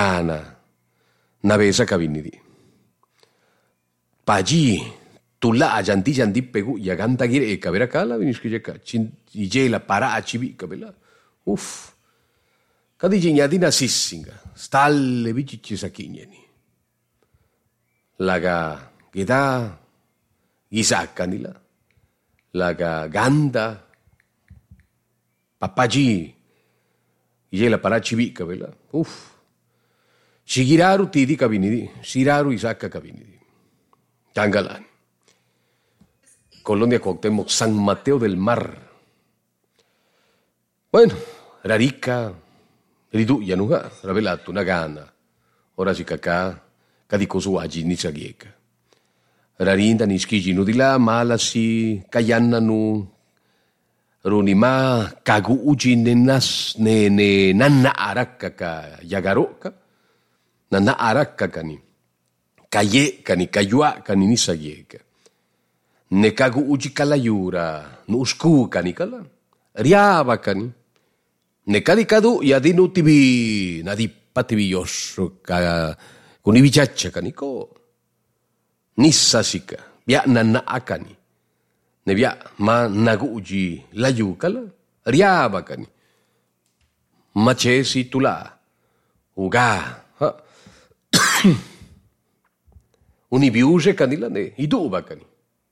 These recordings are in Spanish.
ana nabesa kabinidi. Paji tula janti pegu ya ganta gire kabera kala biniskijeka ijela para achibi kabela. Uf. Kadi jinyadina sisinga stalle bichichi sakinyeni. Laga kita gisakanila. Laga ganda papaji ijela para achibi kabela. Uf. Shigiraru tidi kabinidi, Shiraru Isaka kabinidi. Tangalan. Colonia Cuauhtémoc, San Mateo del Mar. Bueno, Rarica, Ridu Yanuga, Ravelato, Nagana, ora si cacà, Cadicosουagi, Nisagieka. Rarinda, Niskiji, Nudila, Malasi, Kayannanu, Runima, Kaguuji, Nenas, Nanna Araka, Yagaroka. Na araka kani kaye kani kayua kani nisayeka ne kagu uji kalayura no usku kani kala riaba kani ne kadi kadu yadinu tibi nadi patibios ka kunibichacha kani ko nisasika bia nana akani ne bia ma nagu uji layu kala riaba kani machesi tula uga Unibiuse canila ne iduba cani.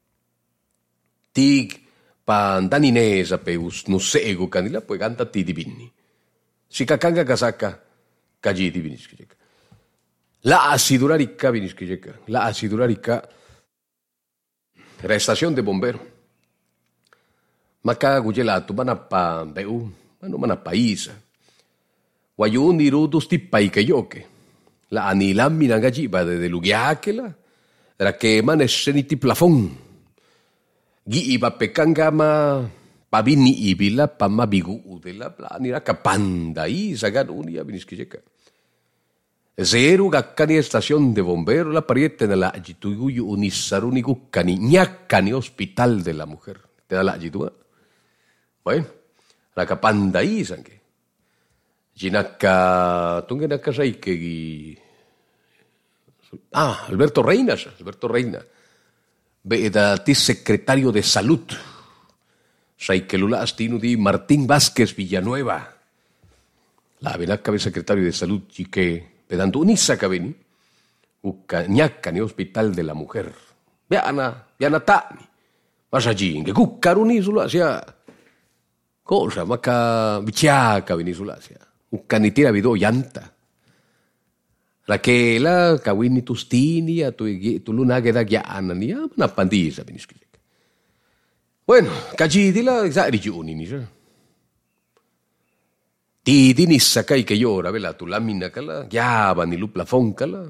Tig pandaninesa peus no sego canila poi canta ti divini. Si cacanga casacca caji divinisca. La asidura ricca vinisca. La asidura ricca restación de bombero. Maca gugelato manapa beu, mano manapa isa. Wayuni rudus tipai kayoke. La anilam minangajiba de lugiakela, era que maneseniti plafón. Gi iba pekangama pabini ibila pama bigu de la planira capanda y sagan unia biniskijeka. Zero gakkani estación de bombero la pariete de la agituyu unisaruni gukkani ñakani hospital de la mujer. Te da la agitua. Bueno, la capanda y sangue. Jinaka tungenaka saikegi. Alberto Reina. Vedati secretario de salud. Saikelula astinu di Martín Vázquez Villanueva. La venaka secretario de salud chique pedando unisa kabeni. Ukañaka ni hospital de la mujer. Viana tani. Vas allí, que kukaruni sulasia. Cosa maka bichaka veni sulasia. Ukanitira vido yanta. Rakela kawini tustini tu luna geda gyana ni na pandisa biniskijek. Bueno, kajidila exari juni ni. Tidi ni sakai ke yora vela tu lamina kala gyaba ni lu plafon kala.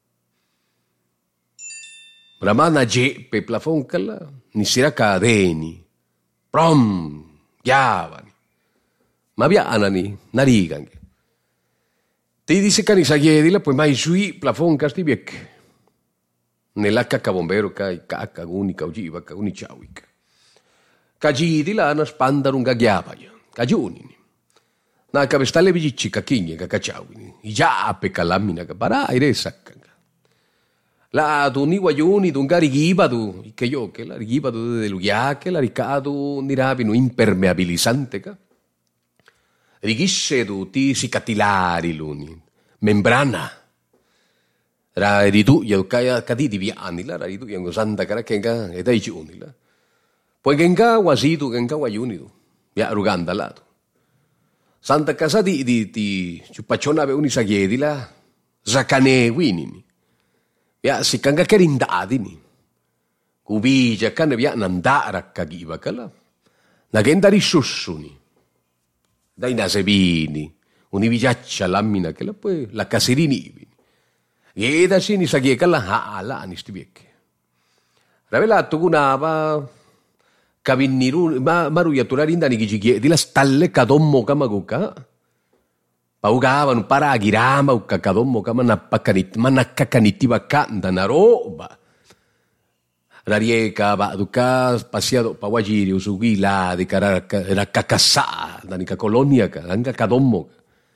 Bramana je pe plafon kala ni siraka deni. Prom gyaba ni. Mabia anani narigange. Ti dice canisayedila pues mai sui plafon castibiek. Nella cacca bombero kai cacca unica ugiva ka unichawik. Kajidila anas pandarunga gyabaya. Kajunini. Na kabestale bijichi kakinye kakachawini. Ija pe kalamina ka para aire sakanga. La duni wayuni dungari gibadu ikeyo ke la gibadu de lugiake la ricadu nirabinu impermeabilizante ka. Rigisce ti cicatilari luni, membrana. Ra ridu ya kaya kadi diviani la ridu yang santa kara kenga edai junila. Poi genga wasidu genga wayunidu, ya aruganda lado. Santa casa di chupachona be unisagiedi la zakane winini. Ya sikanga kerindadini. Kubija kan ya nandara kagiba kala. Nagenda risussuni. Dai nasebini, univigiaccia lamina che la poi la caserini. E da sini sagieka la hala anistibieke. Ravelato gunava kavinniru maruyaturari indani gigigie di la stalle kadommo kamaguka. Paugavano paragirama ukakadommo kamanappakanit manakkakanitiba kanda na roba. Rarieka ba duka pasiado pawajiri usugila de cara era kakasa danika colonia ka anga kadommo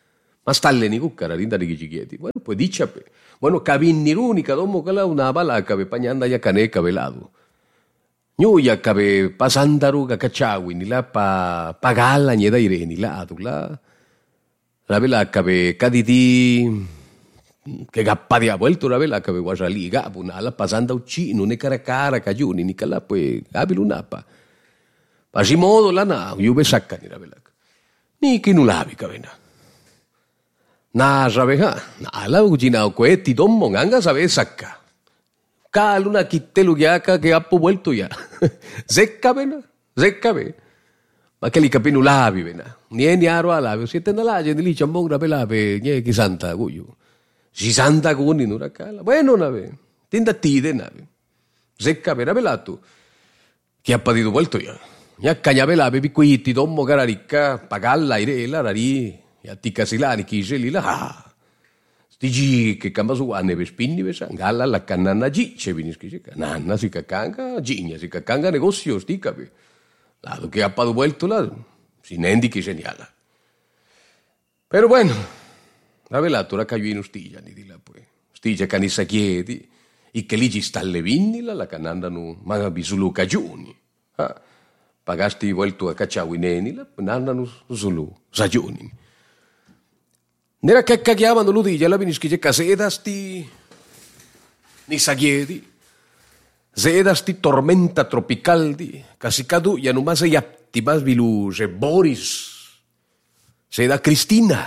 Más tarde ni cucara, linda ni chiquietti. Bueno, pues dicha, pe. Bueno, cabin ni única, domo cala una bala, cabe pañanda ya caneca velado. Ñuya cabe pasandaru cacachawi, ni la pa gala ni da ire, ni la adula. La vela cabe cadidi, que gappa di ha vuelto la vela cabe guasali, gapuna, la pasanda uccino, ne cara cayuni, ni cala, pues, gabi lunapa. Pasi modo la na, yuve sacca ni la vela. Ni che nulavi cavena. Na sabe ha, na la ujina coeti dommo nganga sabe sacca. Caluna kitelu giaca che appo vuelto ya. Zecca vena, zecca ve. Ma che li capinu lavi vena. Nieni aro alavi, siete na la gente lì ciambong rabe lave, nie chi santa guyu. Si santa guni nura cala. Bueno nave, tinda tide nave. Zecca vena velatu. Che appa di vuelto ya. Ya cañabela bebi quiti dommo gararicca pagalla irela rari ya ticasilani kiseli la stigi che camba su ane vespinni vesa galla la canana gice vinischi nanna si cacanga gigna si cacanga negozio stica la do che appa vuelto la si nendi che segnala pero bueno la velatura cayó in ustiglia ni di la poi stiglia canissa chiedi i che lì ci sta le vinnila la cananda nu ma bisulu cagiuni pagasti vuelto a cacciawineni la nanno sulu sagiuni nera che chiamano l'udiglia la vinischi che casedasti ni saghiedi sedasti tormenta tropicaldi casicadu ya numás ya tibas viluse Boris seda Cristina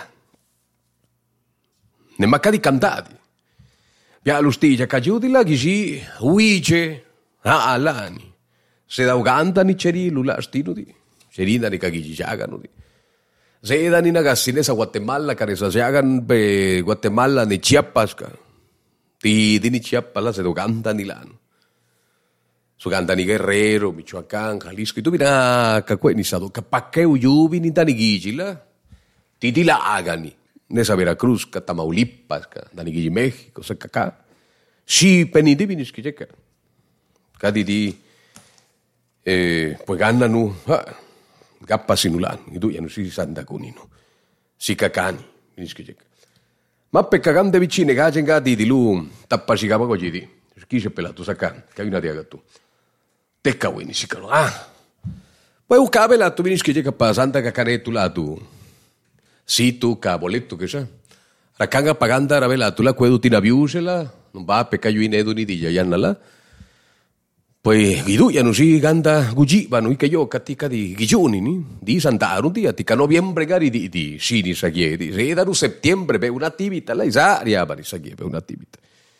ne macadi cantati ya l'ustiglia cagiudi la gisi uice alani se da Uganda ni ceri lula stino di cerina ni kagiji jagano di se da ni nagasines a Guatemala caresa jagan be Guatemala ni Chiapas ka di ni Chiapas la se da Uganda ni lano su Uganda ni Guerrero Michoacán Jalisco y tu mira ka kwe ni sado ka pakeu yubi ni tani gijila ti la agani nesa Veracruz ka Tamaulipas ka tani giji México se ka si peni di binis ki jeka ka di pues ganna nu gappa sinulan itu ya nu si sanda kunino si kakani minisque ma pe cagande vicine gajen gadi di lu tappa si gaba gojidi chi se pelato sacan che una dia tu te kawini si kalo poi u kabela tu minisque je kappa santa kakane tu la tu si tu ka boleto che sa rakanga paganda ravela tu la kuedu tina biusela non va pe kayu inedu ni di ya nala pues gidu ya no si ganda guji banu que yo katika di gijuni ni di santaru di atika noviembre gari di sini sagiedi se daru settembre be un'attività la isaria bari sagiebe un'attività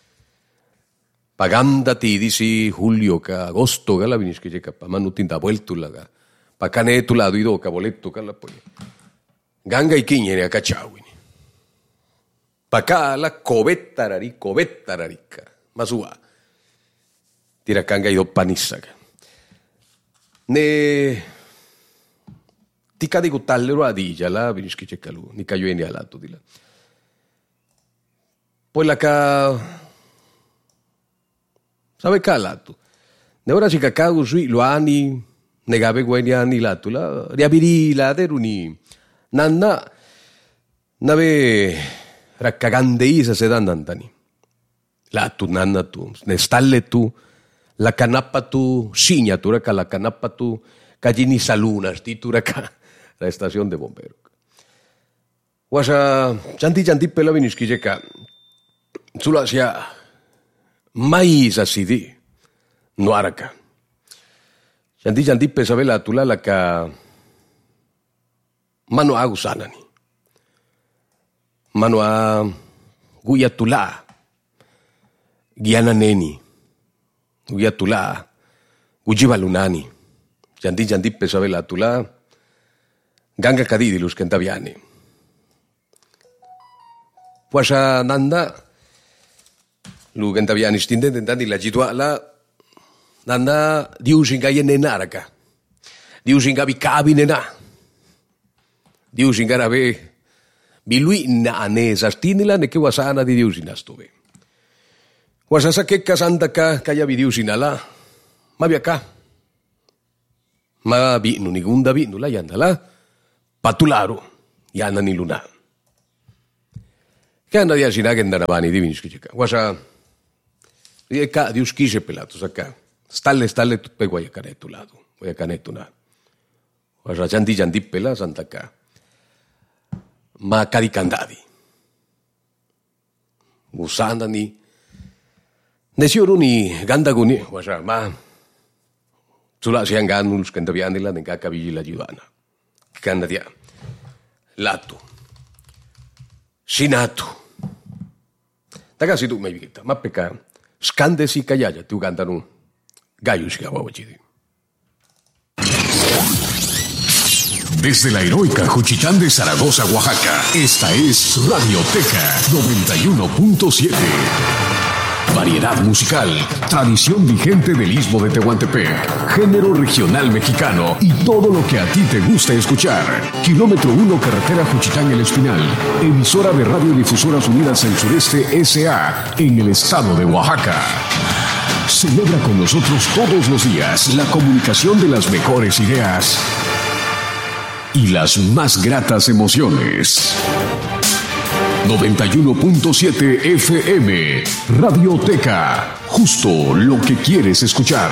paganda ti di si julio ka agosto ga la vinisque je kappa manutinda vuelto la ga pa canetu la do ka boletto ka la poi ganga i kinyere a cacciawini pa ka la covetta rarica masua tirakanga ido panissaga. Ne tika di gutallero adija la vinischi cekalu ni kayo eni alato dila. Poi la ka sabe ka alato. Ne ora si kakau sui lo ani negabe gweni ani lato la riabiri la deruni nanna nave rakkagande isa sedandantani. La tu nanna tu ne stalle tu la canappa tu signatura ca la canappa tu cagini saluna stitura ca la estación de bombero wasa chanti pela vinischi ka sula sia mais asidi no araka chanti pesabela tula la ka mano agusanani mano a guyatula giana neni Uya tula, ujiba lunani, jandi pesabela tula, ganga kadidi lus kentaviani. Puasa nanda, lu kentaviani stinde tentandi la jitwa la, nanda diusinga yenenaraka, diusinga bikabi nena, diusinga rabe, bilui na anesa stinila ne ke wasana di diusinastuve. Wasasa que kasanda ka kaya vidiu sinala. Mabia ka. Ma binu ni gunda binu la yandala. Patularo yana ni luna. Kanda dia sinagen danavani divinski chika. Wasa ka diuskise pelatos acá. Stalle tu pe guayacane tu lado. Guayacane tu na. Wasa chandi pela santa ka. Ma kadikandadi. Usanda ni Nesiuru ni gandaguni, wasa ma Sula siang ganus kandabianila ng kakabili la judana. Kanda dia. Lato. Sinato. Taga si tu may bigita. Mapeka. Skande si kayaya tu gandanu. Gayo si kawawachidi. Desde la heroica Juchitán de Zaragoza, Oaxaca, esta es Radioteca 91.7. Variedad musical, tradición vigente del Istmo de Tehuantepec, género regional mexicano y todo lo que a ti te gusta escuchar. Kilómetro 1, carretera Juchitán El Espinal, emisora de Radiodifusoras Unidas del Sureste S.A. en el estado de Oaxaca. Celebra con nosotros todos los días la comunicación de las mejores ideas y las más gratas emociones. 91.7 FM, Radioteca, justo lo que quieres escuchar.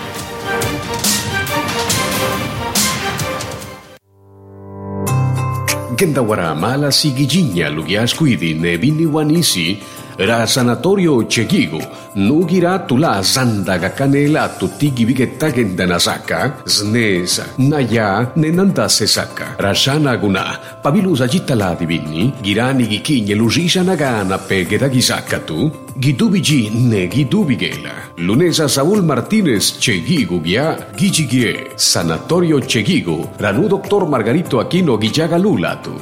Gendawara mala sigilliña lugiascuidi nebini wanisi, ra sanatorio chegigo, nugira tula zandaga canela tutigi vigetta gendanasaka, znesa, naya nenanda sesaka, rashana guna, pabilusa jitala divini, girani gikinye lusisa nagana pegeda gisakatu, gidubiji ne gidubigela, lunesa Saúl Martínez chegigo guia, gichigie, sanatorio chegigo, ranu doctor Margarito Aquino guillaga lulatu.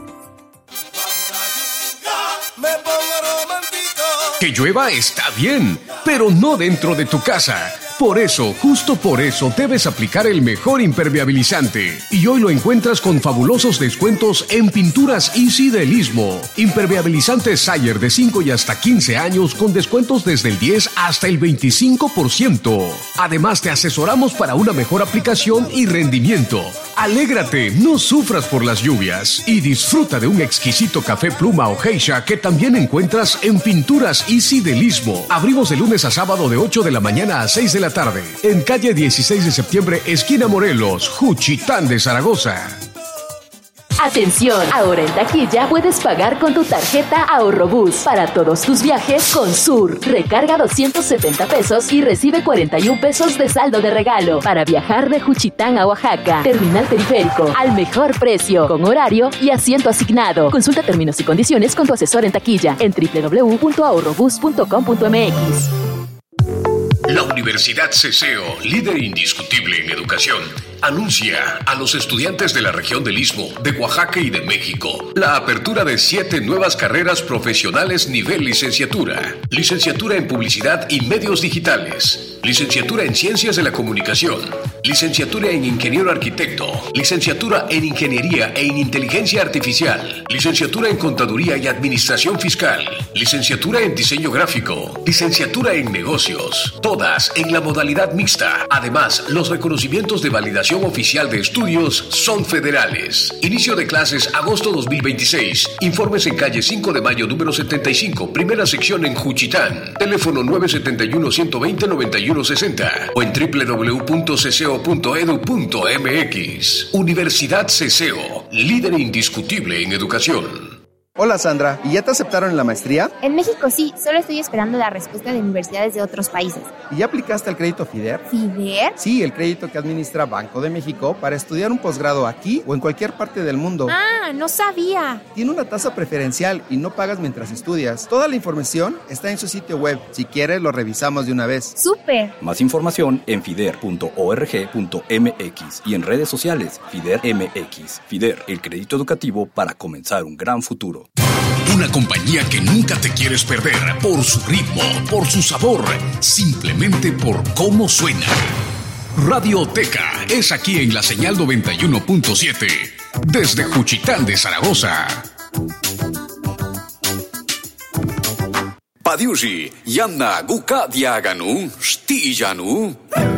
Que llueva está bien, pero no dentro de tu casa. Por eso, justo por eso, debes aplicar el mejor impermeabilizante. Y hoy lo encuentras con fabulosos descuentos en Pinturas Easy del Istmo. Impermeabilizante Sayer de 5 y hasta 15 años con descuentos desde el 10 hasta el 25%. Además, te asesoramos para una mejor aplicación y rendimiento. Alégrate, no sufras por las lluvias y disfruta de un exquisito café pluma o geisha que también encuentras en Pinturas Easy del Istmo. Abrimos de lunes a sábado de 8 de la mañana a 6 de la tarde. En calle 16 de septiembre, esquina Morelos, Juchitán de Zaragoza. Atención, ahora en taquilla puedes pagar con tu tarjeta Ahorrobús para todos tus viajes con Sur. Recarga 270 pesos y recibe 41 pesos de saldo de regalo para viajar de Juchitán a Oaxaca. Terminal periférico, al mejor precio, con horario y asiento asignado. Consulta términos y condiciones con tu asesor en taquilla en www.ahorrobús.com.mx. La Universidad Ceseo, líder indiscutible en educación, anuncia a los estudiantes de la región del Istmo, de Oaxaca y de México la apertura de 7 nuevas carreras profesionales nivel licenciatura. Licenciatura en Publicidad y Medios Digitales, licenciatura en Ciencias de la Comunicación, licenciatura en Ingeniero Arquitecto, licenciatura en Ingeniería e en Inteligencia Artificial, licenciatura en Contaduría y Administración Fiscal, licenciatura en Diseño Gráfico, licenciatura en Negocios, todas en la modalidad mixta. Además, los reconocimientos de validación oficial de estudios son federales. Inicio de clases agosto 2026. Informes en calle 5 de mayo número 75, primera sección en Juchitán. Teléfono 971-120-9160 o en www.ceseo.edu.mx. Universidad Ceseo, líder indiscutible en educación. Hola Sandra, ¿y ya te aceptaron en la maestría? En México sí, solo estoy esperando la respuesta de universidades de otros países. ¿Y ya aplicaste al crédito FIDER? ¿FIDER? Sí, el crédito que administra Banco de México para estudiar un posgrado aquí o en cualquier parte del mundo. Ah, no sabía. Tiene una tasa preferencial y no pagas mientras estudias. Toda la información está en su sitio web. Si quieres, lo revisamos de una vez. ¡Súper! Más información en fider.org.mx y en redes sociales FIDER MX. FIDER, el crédito educativo para comenzar un gran futuro. Una compañía que nunca te quieres perder por su ritmo, por su sabor, simplemente por cómo suena. Radioteca es aquí en la señal 91.7 desde Juchitán de Zaragoza. Padiushi, Yanna Guka Diaganu, Stijanu.